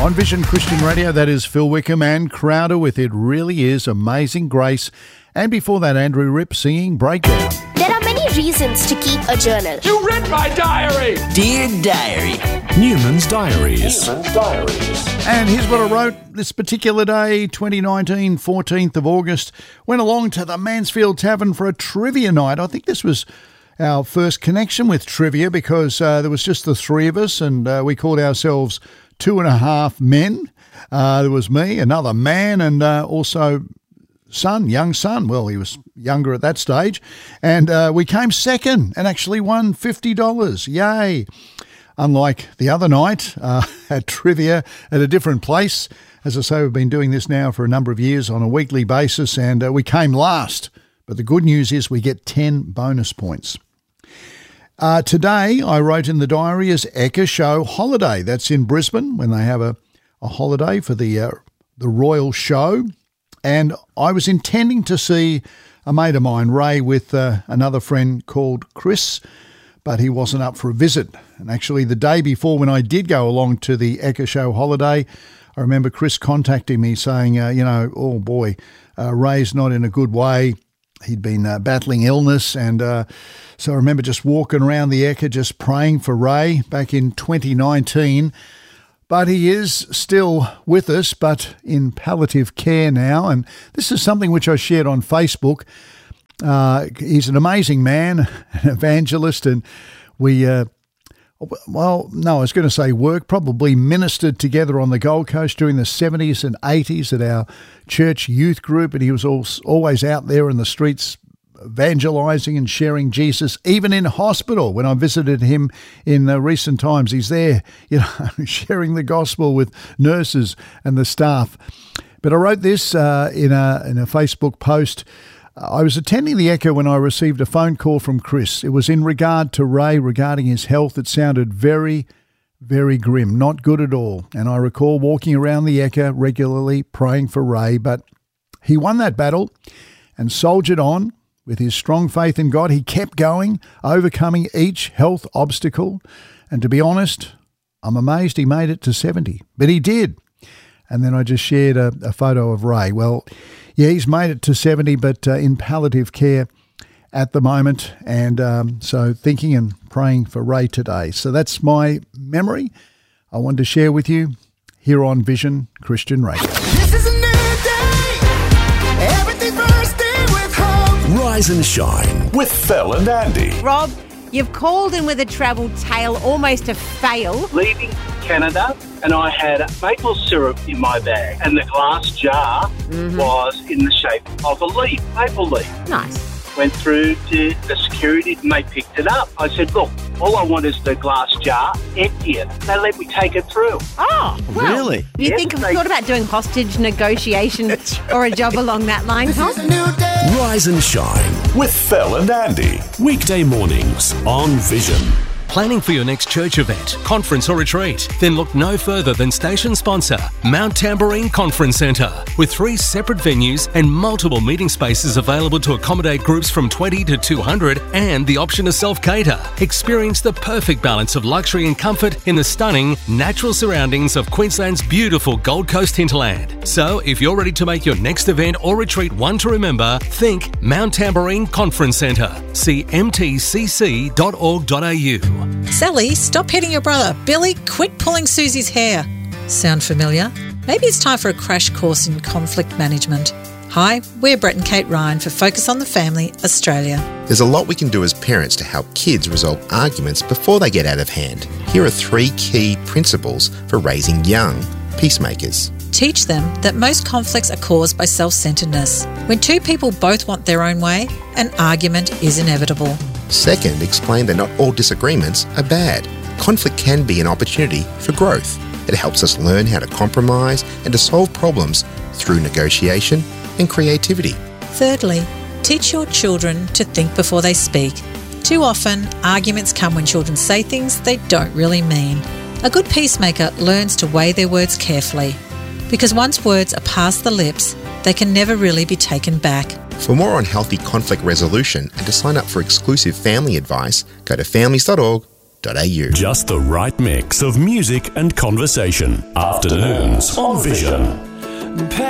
On Vision Christian Radio, that is Phil Wickham and Crowder with It Really Is Amazing Grace. And before that, Andrew Ripp singing Breakdown. There are many reasons to keep a journal. You read my diary! Dear Diary. Newman's Diaries. And here's what I wrote this particular day, 2019, 14th of August. Went along to the Mansfield Tavern for a trivia night. I think this was our first connection with trivia because there was just the three of us and we called ourselves 2.5 Men. There was me, another man, and also young son. Well, he was younger at that stage. And we came second and actually won $50. Yay. Unlike the other night at trivia at a different place. As I say, we've been doing this now for a number of years on a weekly basis, and we came last. But the good news is we get 10 bonus points. Today, I wrote in the diary, is Ekka Show Holiday. That's in Brisbane when they have a holiday for the Royal Show. And I was intending to see a mate of mine, Ray, with another friend called Chris, but he wasn't up for a visit. And actually the day before when I did go along to the Ekka Show Holiday, I remember Chris contacting me saying, oh boy, Ray's not in a good way. He'd been battling illness, and so I remember just walking around the Ekka just praying for Ray back in 2019. But he is still with us, but in palliative care now, and this is something which I shared on Facebook. He's an amazing man, an evangelist, and we, probably ministered together on the Gold Coast during the 70s and 80s at our church youth group, and he was always out there in the streets evangelizing and sharing Jesus, even in hospital. When I visited him in recent times, he's there, sharing the gospel with nurses and the staff. But I wrote this in a Facebook post. I was attending the Ekka when I received a phone call from Chris. It was in regard to Ray regarding his health. It sounded very, very grim, not good at all. And I recall walking around the Ekka regularly praying for Ray, but he won that battle and soldiered on. With his strong faith in God, he kept going, overcoming each health obstacle. And to be honest, I'm amazed he made it to 70. But he did. And then I just shared a photo of Ray. Well, yeah, he's made it to 70, but in palliative care at the moment. And so thinking and praying for Ray today. So that's my memory I wanted to share with you here on Vision Christian Radio. This is a new day. Everything bursting with hope. Rise and Shine with Phil and Andy. Rob, you've called in with a travel tale, almost a fail. Leaving Canada, and I had maple syrup in my bag, and the glass jar was in the shape of a leaf, maple leaf. Nice. Went through to the security, and they picked it up. I said, look, all I want is the glass jar, empty it. They let me take it through. Oh, well, Really? You Yes, think I've they- thought about doing hostage negotiation or a job along that line, huh? It's a new day. Rise and Shine with Phil and Andy. Weekday mornings on Vision. Planning for your next church event, conference or retreat? Then look no further than station sponsor, Mount Tambourine Conference Centre. With 3 separate venues and multiple meeting spaces available to accommodate groups from 20 to 200 and the option to self-cater. Experience the perfect balance of luxury and comfort in the stunning, natural surroundings of Queensland's beautiful Gold Coast hinterland. So, if you're ready to make your next event or retreat one to remember, think Mount Tambourine Conference Centre. See mtcc.org.au. Sally, stop hitting your brother. Billy, quit pulling Susie's hair. Sound familiar? Maybe it's time for a crash course in conflict management. Hi, we're Brett and Kate Ryan for Focus on the Family, Australia. There's a lot we can do as parents to help kids resolve arguments before they get out of hand. Here are 3 key principles for raising young peacemakers. Teach them that most conflicts are caused by self-centeredness. When 2 people both want their own way, an argument is inevitable. Second, explain that not all disagreements are bad. Conflict can be an opportunity for growth. It helps us learn how to compromise and to solve problems through negotiation and creativity. Thirdly, teach your children to think before they speak. Too often, arguments come when children say things they don't really mean. A good peacemaker learns to weigh their words carefully, because once words are past the lips, they can never really be taken back. For more on healthy conflict resolution and to sign up for exclusive family advice, go to families.org.au. Just the right mix of music and conversation. Afternoons on Vision.